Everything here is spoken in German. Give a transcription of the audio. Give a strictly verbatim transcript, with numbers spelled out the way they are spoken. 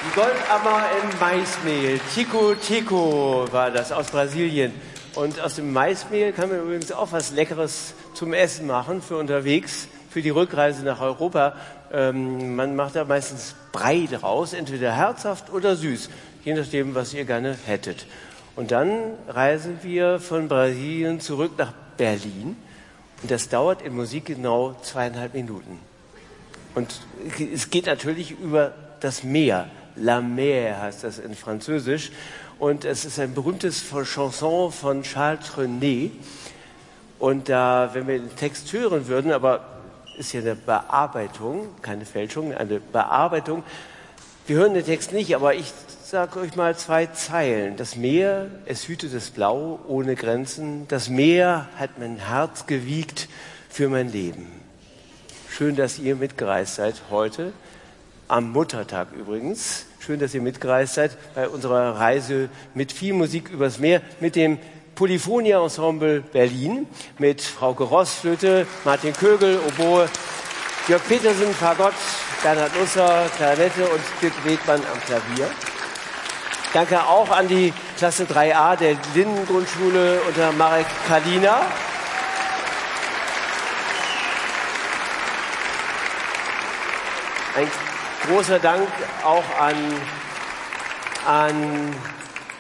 Die Goldammer im Maismehl. Tico Tico war das aus Brasilien. Und aus dem Maismehl kann man übrigens auch was Leckeres zum Essen machen für unterwegs, für die Rückreise nach Europa. Ähm, man macht da meistens Brei draus, entweder herzhaft oder süß, je nachdem, was ihr gerne hättet. Und dann reisen wir von Brasilien zurück nach Berlin. Und das dauert in Musik genau zweieinhalb Minuten. Und es geht natürlich über das Meer. La Mer heißt das in Französisch. Und es ist ein berühmtes Chanson von Charles Trenet. Und da, wenn wir den Text hören würden, aber ist ja eine Bearbeitung, keine Fälschung, eine Bearbeitung. Wir hören den Text nicht, aber ich sage euch mal zwei Zeilen. Das Meer, es hütet das Blau ohne Grenzen. Das Meer hat mein Herz gewiegt für mein Leben. Schön, dass ihr mitgereist seid heute. Am Muttertag übrigens. Schön, dass ihr mitgereist seid bei unserer Reise mit viel Musik übers Meer, mit dem Polyphonia Ensemble Berlin, mit Frauke Ross, Flöte, Martin Kögel, Oboe, Jörg Petersen, Fagott, Bernhard Nusser, Klarinette und Dirk Wedmann am Klavier. Danke auch an die Klasse drei a der Linden-Grundschule unter Marek Kalina. Ein großer Dank auch an, an